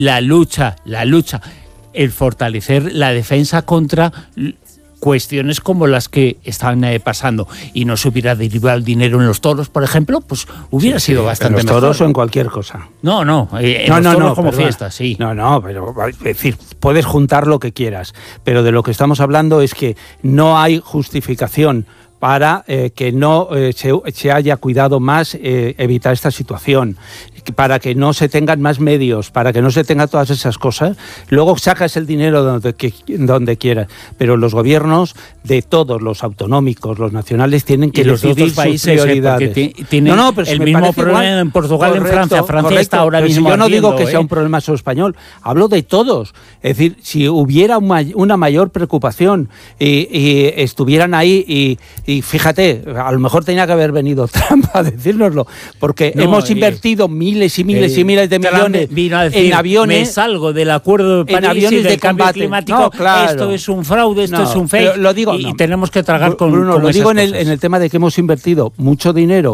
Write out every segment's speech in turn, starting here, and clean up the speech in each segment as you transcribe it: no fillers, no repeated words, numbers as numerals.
la lucha, el fortalecer la defensa contra cuestiones como las que están pasando, y no se hubiera derivado el dinero en los toros, por ejemplo, pues hubiera sido bastante mejor. En los toros o en cualquier cosa. En los toros como fiesta, sí. Pero es decir, puedes juntar lo que quieras, pero de lo que estamos hablando es que no hay justificación para que no se haya cuidado más evitar esta situación, para que no se tengan más medios, para que no se tengan todas esas cosas. Luego sacas el dinero donde quieras, pero los gobiernos de todos, los autonómicos, los nacionales, tienen que decidir sus prioridades. Tienen el mismo problema igual en Portugal, en Francia. Francia está ahora mismo yo no digo que sea un problema solo español, hablo de todos. Es decir, si hubiera una mayor preocupación y estuvieran ahí y fíjate, a lo mejor tenía que haber venido Trump a decírnoslo, porque hemos invertido miles y miles y miles de millones en aviones. Me salgo del acuerdo de París y del cambio climático. Esto es un fraude, esto es un fake. Lo digo, y tenemos que tragar con Bruno, con lo digo en esas cosas. el tema de que hemos invertido mucho dinero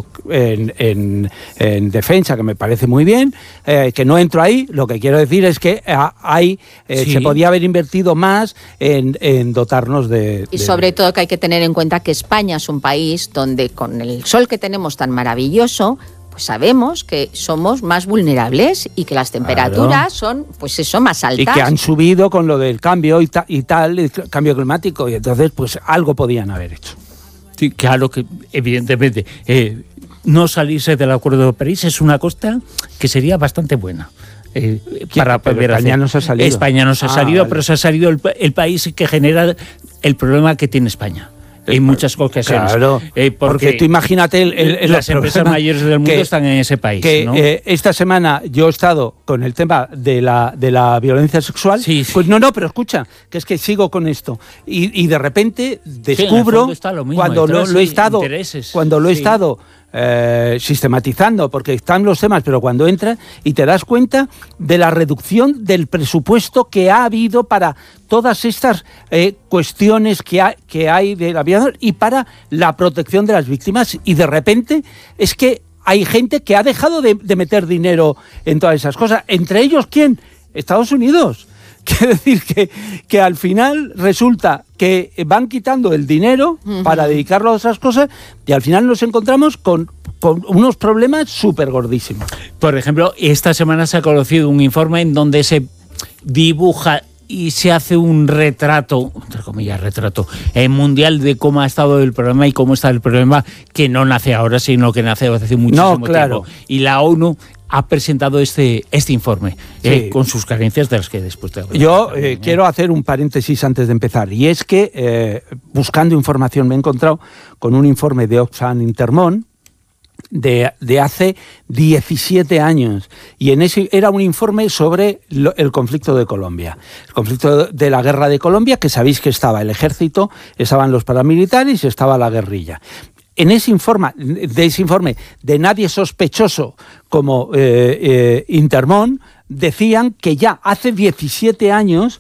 en defensa, que me parece muy bien, que no entro ahí. Lo que quiero decir es que se podía haber invertido más en dotarnos de... Y sobre todo que hay que tener en cuenta que España es un país donde, con el sol que tenemos tan maravilloso, pues sabemos que somos más vulnerables y que las temperaturas son, pues eso, más altas. Y que han subido con lo del cambio y tal, el cambio climático, y entonces pues algo podían haber hecho. Sí, claro que evidentemente no salirse del Acuerdo de París es una cosa que sería bastante buena. Para poder España no se ha salido. España no se ha salido, vale. Pero se ha salido el país que genera el problema que tiene España. En muchas ocasiones. Claro, porque tú imagínate las empresas mayores del mundo están en ese país. ¿No? Esta semana yo he estado con el tema de la violencia sexual. Sí. Pues no, pero escucha, que es que sigo con esto. Y de repente descubro, cuando lo he estado sistematizando, porque están los temas, pero cuando entras y te das cuenta de la reducción del presupuesto que ha habido para todas estas cuestiones que hay de la vida y para la protección de las víctimas, y de repente es que hay gente que ha dejado de meter dinero en todas esas cosas. ¿Entre ellos quién? Estados Unidos. Quiere decir que al final resulta que van quitando el dinero para dedicarlo a otras cosas, y al final nos encontramos con unos problemas súper gordísimos. Por ejemplo, esta semana se ha conocido un informe en donde se dibuja y se hace un retrato, entre comillas, mundial de cómo ha estado el problema y cómo está el problema, que no nace ahora, sino que nace hace muchísimo tiempo. Y la ONU ha presentado este informe con sus carencias, de las que después te hablaré. Yo quiero hacer un paréntesis antes de empezar, y es que buscando información me he encontrado con un informe de Oxfam Intermón de hace 17 años, y en ese era un informe sobre el conflicto de Colombia, el conflicto de la guerra de Colombia, que sabéis que estaba el ejército, estaban los paramilitares y estaba la guerrilla. En ese informe de nadie sospechoso como Intermón, decían que ya hace 17 años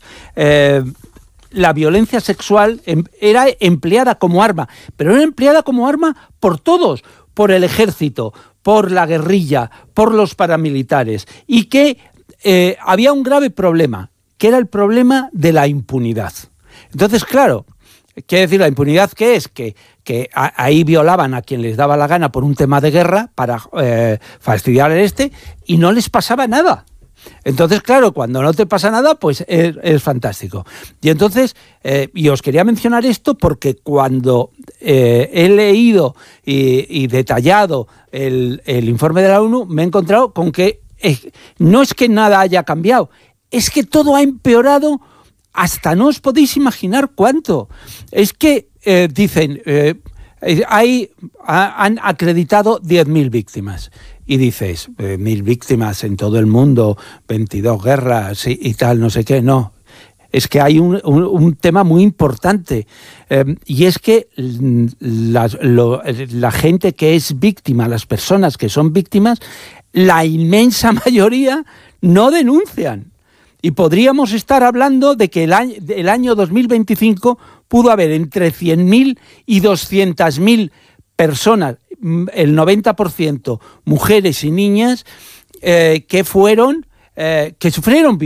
la violencia sexual era empleada como arma, pero era empleada como arma por todos, por el ejército, por la guerrilla, por los paramilitares, y que había un grave problema, que era el problema de la impunidad. Entonces, claro, quiere decir, la impunidad, ¿qué es? Que ahí violaban a quien les daba la gana por un tema de guerra para fastidiar y no les pasaba nada. Entonces, claro, cuando no te pasa nada, pues es fantástico. Y entonces, y os quería mencionar esto porque cuando he leído y detallado el informe de la ONU, me he encontrado con que no es que nada haya cambiado, es que todo ha empeorado hasta no os podéis imaginar cuánto. Es que dicen, han acreditado 10.000 víctimas. Y dices, 1.000 víctimas en todo el mundo, 22 guerras y tal, no sé qué. No, es que hay un tema muy importante, y es que la gente que es víctima, las personas que son víctimas, la inmensa mayoría no denuncian. Y podríamos estar hablando de que el año 2025 pudo haber entre 100.000 y 200.000 personas, el 90% mujeres y niñas, que fueron que sufrieron